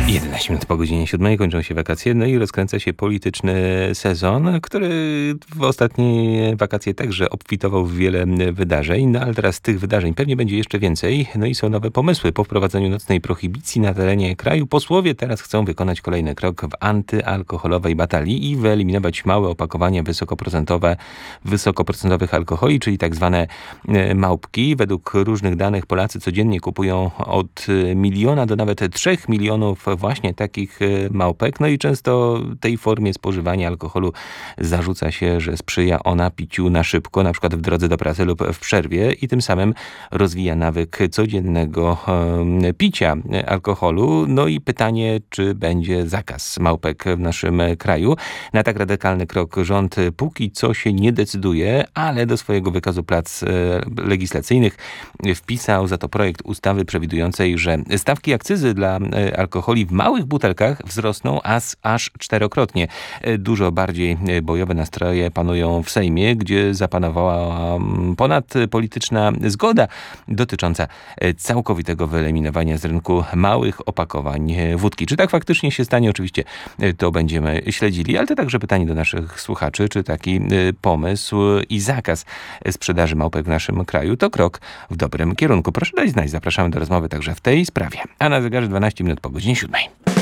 11 minut po godzinie 7 kończą się wakacje, no i rozkręca się polityczny sezon, który w ostatnie wakacje także obfitował w wiele wydarzeń, no ale teraz tych wydarzeń pewnie będzie jeszcze więcej, no i są nowe pomysły. Po wprowadzeniu nocnej prohibicji na terenie kraju posłowie teraz chcą wykonać kolejny krok w antyalkoholowej batalii i wyeliminować małe opakowania wysokoprocentowych alkoholi, czyli tak zwane małpki. Według różnych danych Polacy codziennie kupują od 1 miliona do nawet 3 milionów właśnie takich małpek. No i często tej formie spożywania alkoholu zarzuca się, że sprzyja ona piciu na szybko, na przykład w drodze do pracy lub w przerwie i tym samym rozwija nawyk codziennego picia alkoholu. No i pytanie, czy będzie zakaz małpek w naszym kraju. Na tak radykalny krok rząd póki co się nie decyduje, ale do swojego wykazu prac legislacyjnych wpisał za to projekt ustawy przewidującej, że stawki akcyzy dla alkoholi w małych butelkach wzrosną aż 4-krotnie. Dużo bardziej bojowe nastroje panują w Sejmie, gdzie zapanowała ponadpolityczna zgoda dotycząca całkowitego wyeliminowania z rynku małych opakowań wódki. Czy tak faktycznie się stanie? Oczywiście to będziemy śledzili, ale to także pytanie do naszych słuchaczy, czy taki pomysł i zakaz sprzedaży małpek w naszym kraju to krok w dobrym kierunku. Proszę dać znać, zapraszamy do rozmowy także w tej sprawie. A na zegarze 12 minut po godzinie 7.